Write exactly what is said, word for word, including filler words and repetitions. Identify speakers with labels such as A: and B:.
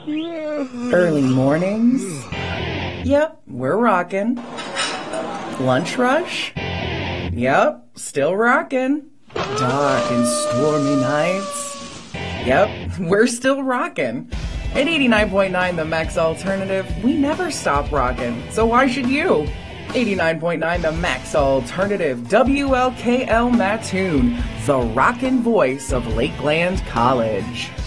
A: Early mornings? Yep, we're rocking. Lunch rush? Yep, still rocking. Dark and stormy nights? Yep, we're still rocking. At eighty-nine point nine The Max Alternative, we never stop rocking, so why should you? eighty-nine point nine The Max Alternative, W L K L Mattoon, the rockin' voice of Lakeland College.